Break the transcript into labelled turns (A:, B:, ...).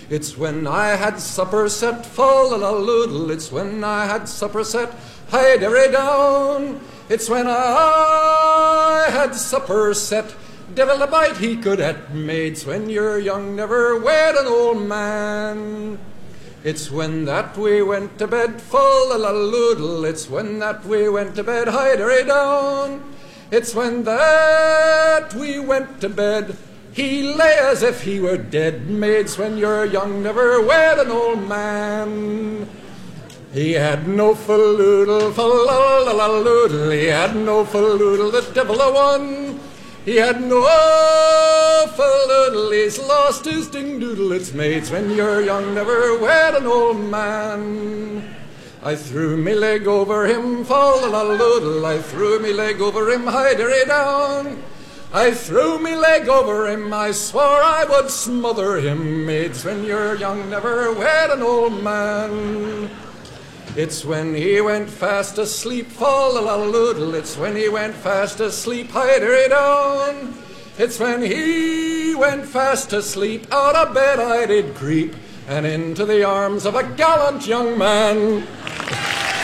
A: It's when I had supper set, fall-a-la-loodle. It's when I had supper set, hide-a-ray-down. It's when I had supper set, devil a bite he could at maids. When you're young, never wed an old man. It's when that we went to bed, fall-a-la-loodle. It's when that we went to bed, hide-a-ray-down. It's when that we went to bed, he lay as if he were dead. Maids, when you're young, never wed an old man. He had no falloodle, fa-la-la-la-loodle. He had no falloodle, the devil a one. He had no falloodle, he's lost his ding-doodle. It's maids, when you're young, never wed an old man. I threw me leg over him, fall-a-la-loodle. I threw me leg over him, hide-a-ray-down. I threw me leg over him, I swore I would smother him. Maids, when you're young, never wed an old man. It's when he went fast asleep, fall-a-la-loodle. It's when he went fast asleep, hide-a-ray-down. It's when he went fast asleep, out of bed I did creep, and into the arms of a gallant young man.